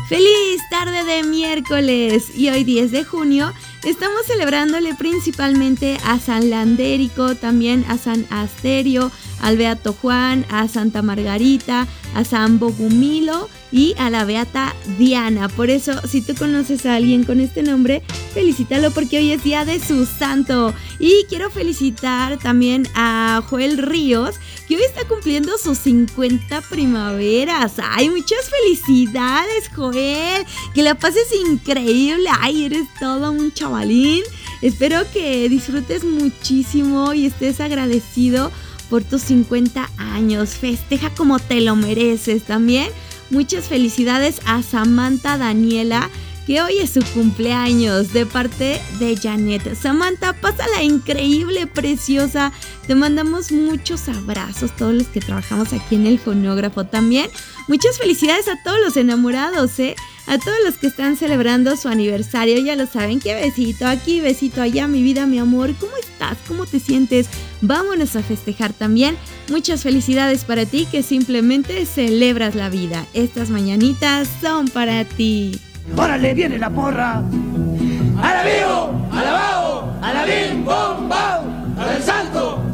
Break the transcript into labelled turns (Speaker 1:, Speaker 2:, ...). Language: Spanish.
Speaker 1: ¡Feliz tarde de miércoles! Y hoy 10 de junio estamos celebrándole principalmente a San Landérico, también a San Asterio, al Beato Juan, a Santa Margarita, a San Bogumilo y a la Beata Diana. Por eso, si tú conoces a alguien con este nombre, felicítalo porque hoy es día de su santo. Y quiero felicitar también a Joel Ríos, que hoy está cumpliendo sus 50 primaveras. ¡Ay, muchas felicidades, Joel! Que la pases increíble. ¡Ay, eres todo un chavalín! Espero que disfrutes muchísimo y estés agradecido por tus 50 años. Festeja como te lo mereces. También muchas felicidades a Samantha Daniela, que hoy es su cumpleaños, de parte de Janet. Samantha, pásala increíble, preciosa. Te mandamos muchos abrazos, todos los que trabajamos aquí en el fonógrafo. También muchas felicidades a todos los enamorados, a todos los que están celebrando su aniversario. Ya lo saben, que besito aquí, besito allá, mi vida, mi amor. ¿Cómo estás? ¿Cómo te sientes? Vámonos a festejar también. Muchas felicidades para ti, que simplemente celebras la vida. Estas mañanitas son para ti.
Speaker 2: ¡Órale, viene la porra! ¡A la vivo! ¡A la bao! ¡A la bim, bom, bam! ¡A el santo!